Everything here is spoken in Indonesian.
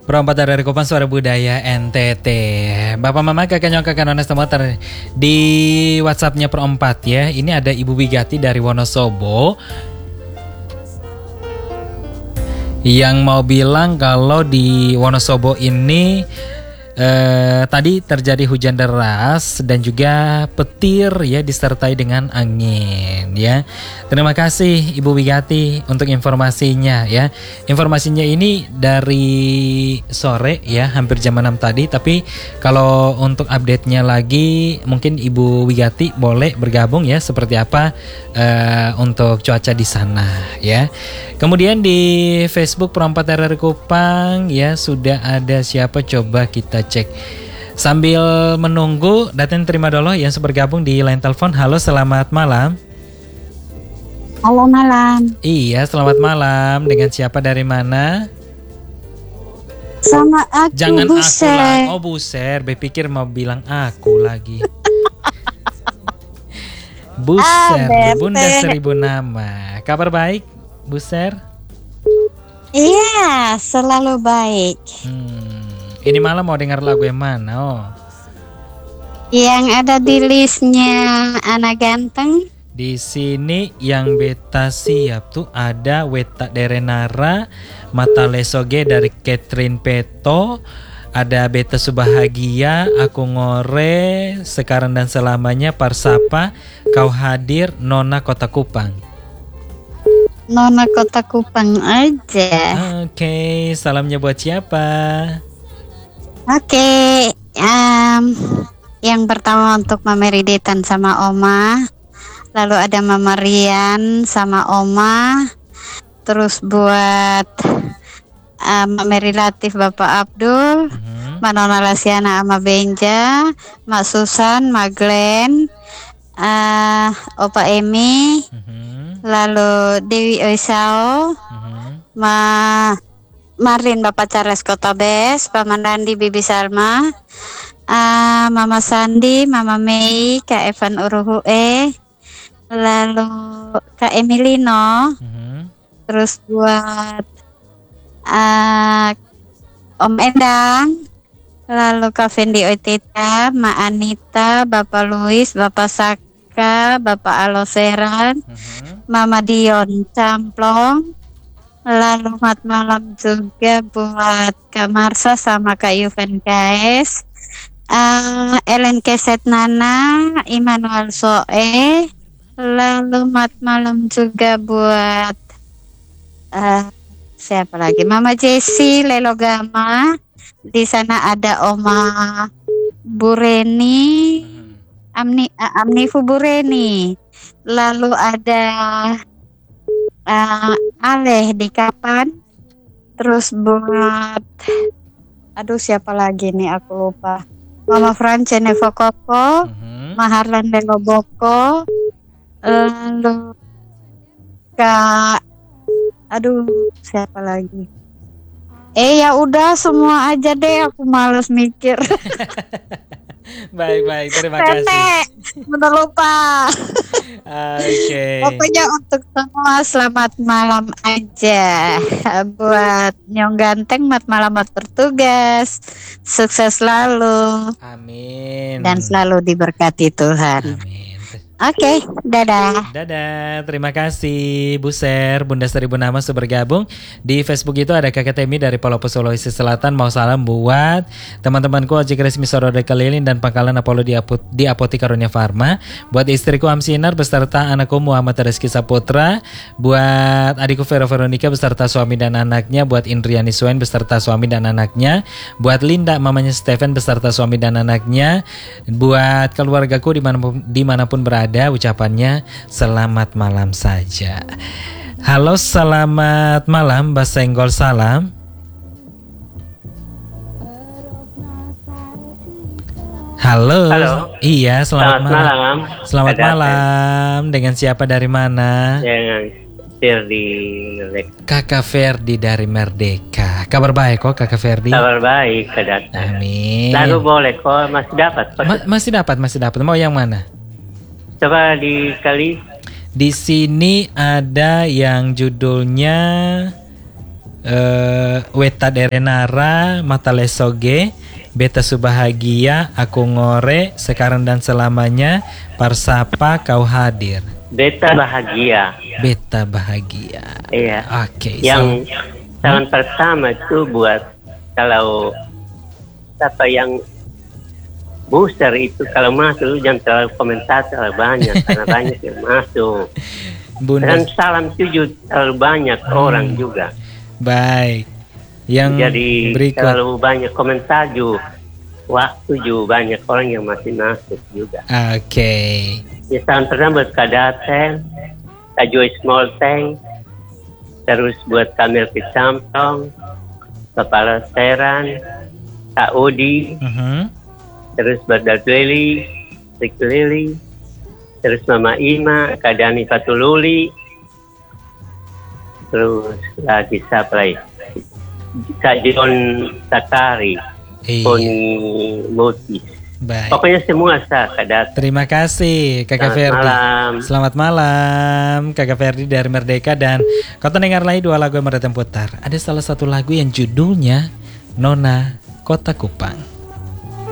Perompat dari Kupang Suara Budaya NTT. Bapak Mama kakak nyong kakak nones semua di WhatsAppnya Perompat ya. Ini ada Ibu Wigati dari Wonosobo yang mau bilang kalau di Wonosobo ini tadi terjadi hujan deras dan juga petir ya disertai dengan angin ya. Terima kasih Ibu Wigati untuk informasinya ya. Informasinya ini dari sore ya, hampir jam 6 tadi. Tapi kalau untuk update-nya lagi mungkin Ibu Wigati boleh bergabung ya, seperti apa untuk cuaca di sana ya. Kemudian di Facebook Perompat RRI Kupang ya, sudah ada siapa, coba kita cek. Sambil menunggu, Daten terima dulu yang bergabung di line telepon. Halo, selamat malam. Halo, malam. Iya, selamat malam. Dengan siapa, dari mana? Sama aku. Jangan Buser. aku lagi. Oh, Buser, berpikir mau bilang aku lagi. Buser, Bunda Seribu Nama. Kabar baik, Buser? Iya, selalu baik. Ini malam mau dengar lagu yang mana? Oh. Yang ada di listnya anak ganteng. Di sini yang beta siap tuh ada Weta Derenara, Mata Lesoge dari Catherine Peto, ada Beta Subahagia, Aku Ngore, Sekarang dan Selamanya, Parsapa, Kau Hadir, Nona Kota Kupang. Nona Kota Kupang aja. Oke, salamnya buat siapa? Oke, yang pertama untuk Mama Ridetan sama Oma. Lalu ada Mama Rian sama Oma. Terus buat Mama Relatif Bapak Abdul, Mbak Nona Lasiana sama Benja, Mak Susan, Mak Glenn, Opa Emi, lalu Dewi Oisao, Marin Bapak Charles Kota Bes, Paman Randi Bibi Salma, Mama Sandi, Mama Mei, Kak Evan Uruhue, lalu Kak Emilino, terus buat Om Endang, lalu Kak Fendi Oitita, Ma Anita, Bapak Luis, Bapak Saka, Bapak Aloseran, Mama Dion Camplong, lalu mat malam juga buat Kak Marsa sama Kak Yuven KS, Ellen Keset Nana, Immanuel Soe, lalu mat malam juga buat siapa lagi, Mama Jessi Lelo Gama. Di sana ada Oma Bureni, Amnifu Bureni, lalu ada Aleh di Kapan, terus buat siapa lagi nih aku lupa, Mama Francene Fokoko, Maharlan Deloboko, lalu Kak siapa lagi, ya udah semua aja deh, aku males mikir. Baik, terima kasih. Udah lupa. Oke. Pokoknya untuk semua selamat malam aja. Buat Nyong Ganteng, mat malam buat bertugas. Sukses selalu. Amin. Dan selalu diberkati Tuhan. Amin. Oke, dadah. Dadah, terima kasih Buser, Bunda Seribu Nama sudah bergabung. Di Facebook itu ada Kakak Temi dari Palopo Sulawesi Selatan. Mau salam buat teman-temanku Ojek Resmi Sorode Keliling dan Pangkalan Apollo di Apotik Karunia Farma. Buat istriku Amsinar beserta anakku Muhammad Rizky Saputra. Buat adikku Vero Veronica beserta suami dan anaknya. Buat Indriani Suen beserta suami dan anaknya. Buat Linda mamanya Stephen beserta suami dan anaknya. Buat keluargaku dimanapun berada, ucapannya selamat malam saja. Halo, selamat malam, Mbak Senggol, salam. Halo. Iya, selamat malam. Selamat malam. Dengan siapa, dari mana? Dengan Ferdi Merdeka. Kakak Ferdi dari Merdeka. Kabar baik kok Kakak Ferdi? Kabar baik, Kak. Amin. Lalu boleh kok, masih dapat. Masih dapat. Mau yang mana? Coba dikali. Di sini ada yang judulnya Weta Derenara Mata Lesoge Beta Subahagia Aku Ngore Sekarang dan selamanya Parsapa kau hadir. Beta bahagia. Beta bahagia. Iya. Oke. Yang saran pertama itu buat kalau siapa yang booster itu kalau masuk jangan terlalu komentar terlalu banyak karena banyak yang masuk. Bunda. Dan salam tujuh terlalu banyak orang juga. Baik. Yang Jadi berikut. terlalu banyak komentar juga. Waktu juga banyak orang yang masih masuk juga. Oke. Ya salam pertama buat Kak Daten, Kak Joy Small Tank, terus buat Kamil Picampong, Kepala Seran, Kak Udi, terus buat Datu Lili, Rik Lili, terus Mama Ima, Kak Dani Fatululi, terus lagi siapa lagi? Kak John Sakari, Poni Motis. Baik. Pokoknya semua Kak Daten. Terima kasih Kakak Selamat Ferdi. malam. Selamat malam Kakak Ferdi dari Merdeka. Dan kau dengar lagi 2 lagu yang mereka putar. Ada salah satu lagu yang judulnya Nona Kota Kupang.